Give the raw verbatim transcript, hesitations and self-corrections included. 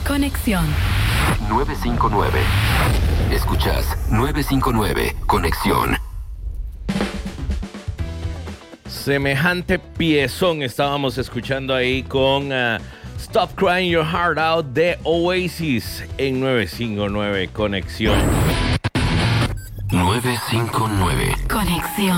Conexión. nueve cinco nueve. Escuchas nueve cinco nueve. Conexión. Semejante piezón estábamos escuchando ahí con uh, Stop Crying Your Heart Out de Oasis en nueve cinco nueve Conexión. nueve cinco nueve. Conexión.